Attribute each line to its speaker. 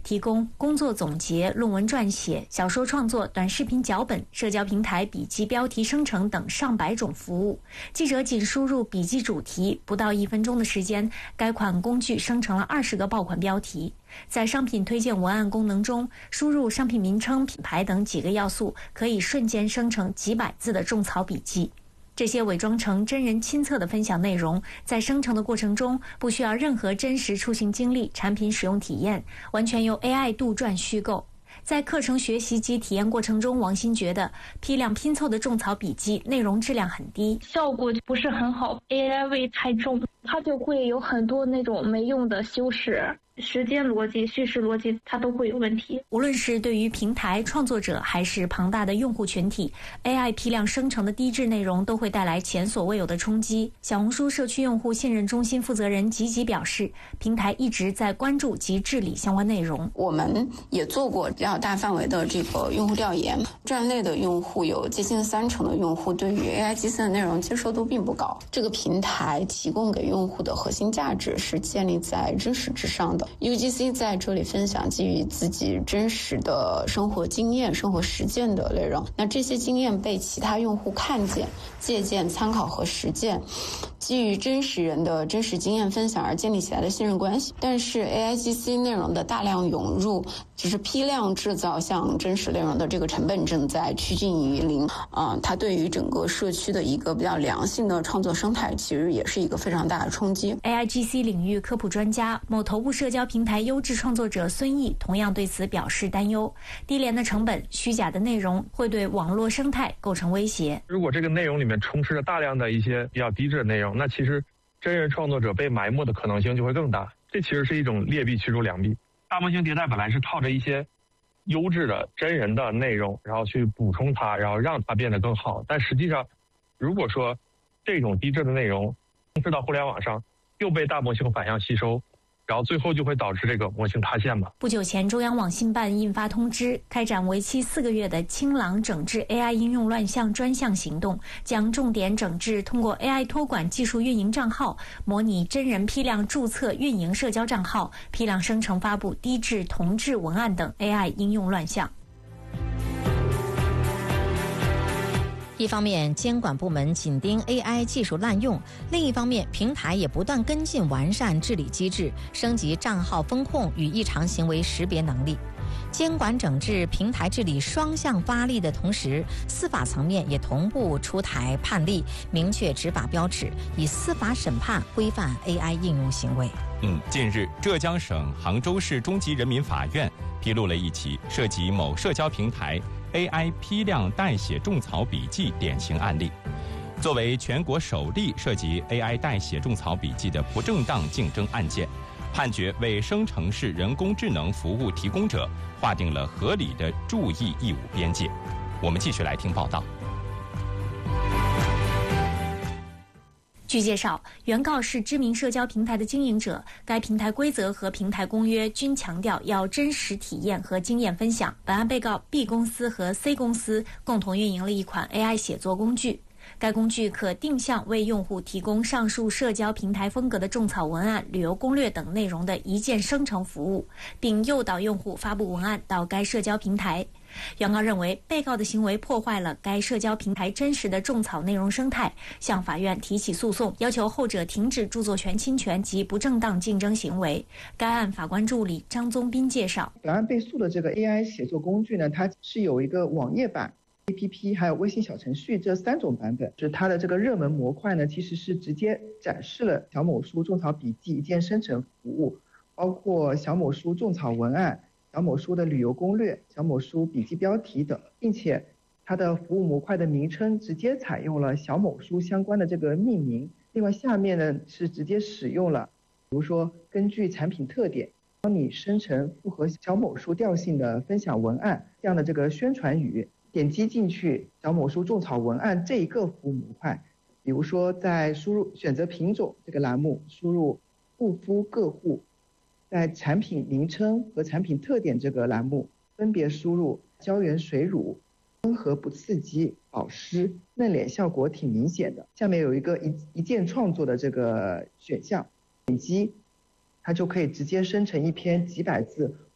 Speaker 1: 提供工作总结、论文撰写、小说创作、短视频脚本、社交平台笔记标题生成等上百种服务。记者仅输入笔记主题，不到1分钟的时间，该款工具生成了20个爆款标题。在商品推荐文案功能中，输入商品名称、品牌等几个要素，可以瞬间生成几百字的种草笔记。这些伪装成真人亲测的分享内容，在生成的过程中不需要任何真实出行经历、产品使用体验，完全由 AI 杜撰虚构。在课程学习及体验过程中，王鑫觉得批量拼凑的种草笔记内容质量很低，
Speaker 2: 效果不是很好， AI 味太重，它就会有很多那种没用的修饰，时间逻辑、叙事逻辑它都会有问题。
Speaker 1: 无论是对于平台创作者还是庞大的用户群体， AI 批量生成的低质内容都会带来前所未有的冲击。小红书社区用户信任中心负责人吉吉表示，平台一直在关注及治理相关内容。
Speaker 3: 我们也做过比较大范围的这个用户调研，站内的用户有接近30%的用户对于 AI 基森的内容接受度并不高。这个平台提供给用户的核心价值是建立在知识之上的。UGC 在这里分享基于自己真实的生活经验、生活实践的内容，那这些经验被其他用户看见、借鉴、参考和实践，基于真实人的真实经验分享而建立起来的信任关系。但是 AIGC 内容的大量涌入，只是批量制造像真实内容的这个成本正在趋近于零它对于整个社区的一个比较良性的创作生态其实也是一个非常大的冲击。
Speaker 1: AIGC 领域科普专家、某头部社交平台优质创作者孙毅同样对此表示担忧，低廉的成本、虚假的内容会对网络生态构成威胁。
Speaker 4: 如果这个内容里面充斥着大量的一些比较低质的内容，那其实真人创作者被埋没的可能性就会更大，这其实是一种劣币驱逐良币。大模型迭代本来是靠着一些优质的真人的内容，然后去补充它，然后让它变得更好。但实际上，如果说这种低质的内容充斥到互联网上，又被大模型反向吸收，然后最后就会导致这个模型塌陷吧。
Speaker 1: 不久前，中央网信办印发通知，开展为期4个月的清朗整治 AI 应用乱象专项行动，将重点整治通过 AI 托管技术运营账号、模拟真人批量注册运营社交账号、批量生成发布低质同质文案等 AI 应用乱象。
Speaker 5: 一方面，监管部门紧盯 AI 技术滥用；另一方面，平台也不断跟进完善治理机制，升级账号风控与异常行为识别能力。监管整治、平台治理双向发力的同时，司法层面也同步出台判例，明确执法标尺，以司法审判规范 AI 应用行为。
Speaker 6: 近日，浙江省杭州市中级人民法院披露了一起涉及某社交平台 AI 批量代写种草笔记典型案例。作为全国首例涉及 AI 代写种草笔记的不正当竞争案件，判决为生成式人工智能服务提供者划定了合理的注意义务边界。我们继续来听报道。
Speaker 1: 据介绍，原告是知名社交平台的经营者，该平台规则和平台公约均强调要真实体验和经验分享。本案被告 B 公司和 C 公司共同运营了一款 AI 写作工具，该工具可定向为用户提供上述社交平台风格的种草文案、旅游攻略等内容的一键生成服务，并诱导用户发布文案到该社交平台。原告认为被告的行为破坏了该社交平台真实的种草内容生态，向法院提起诉讼，要求后者停止著作权侵权及不正当竞争行为。该案法官助理张宗斌介绍，
Speaker 7: 本案被诉的这个 AI 写作工具呢，它是有一个网页版、APP 还有微信小程序这3种版本。就是它的这个热门模块呢，其实是直接展示了小某书种草笔记一键生成服务，包括小某书种草文案、小某书的旅游攻略、小某书笔记标题等，并且它的服务模块的名称直接采用了小某书相关的这个命名。另外下面呢是直接使用了，比如说根据产品特点帮你生成符合小某书调性的分享文案这样的这个宣传语。点击进去小某书种草文案这一个服务模块，比如说在输入选择品种这个栏目输入护肤个护，在产品名称和产品特点这个栏目分别输入胶原水乳、温和不刺激、保湿、嫩脸效果挺明显的。下面有一个一键创作的这个选项，点击它就可以直接生成一篇几百字